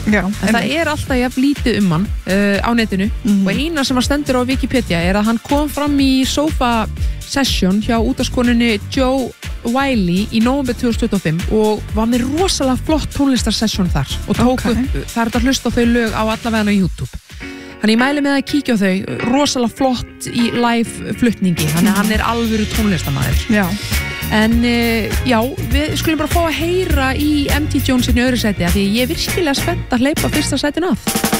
en það alltaf jafn lítið hann á netinu og eina sem stendur á Wikipedia að hann kom fram í sofa session hjá útvarpskonunni Jo Whiley í nóvember 2025 og var með rosalega flott tónlistarsession þar og tók upp, það að hlusta á þau lög á allavega á YouTube. Þannig ég mæli með að kíkja á þau, rosalega flott í live flutningi, þannig að hann alvöru tónlistarmaður. Já. En já, við skulum bara fá að heyra í MT Jones í öðru sæti, af því ég virkilega spennt að hleypa fyrsta sætin af.